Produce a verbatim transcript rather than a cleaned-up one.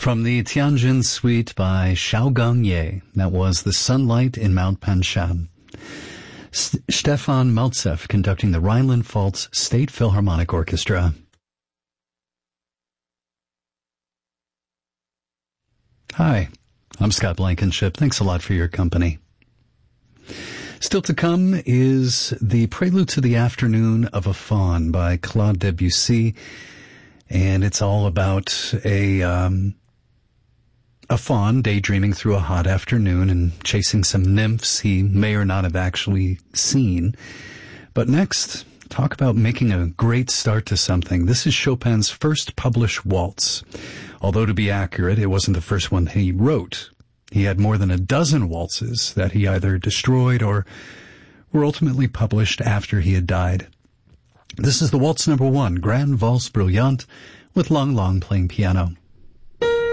From the Tianjin Suite by Xiaogang Ye, that was The Sunlight in Mount Panshan. S- Stefan Maltsev conducting the Rhineland-Pfalz State Philharmonic Orchestra. Hi, I'm Scott Blankenship. Thanks a lot for your company. Still to come is the Prelude to the Afternoon of a Faun by Claude Debussy, and it's all about a um, a faun daydreaming through a hot afternoon and chasing some nymphs he may or not have actually seen. But next, talk about making a great start to something. This is Chopin's first published waltz. Although, to be accurate, it wasn't the first one he wrote. He had more than a dozen waltzes that he either destroyed or were ultimately published after he had died. This is the waltz number one, Grand Valse Bruyante, with Lang Lang playing piano.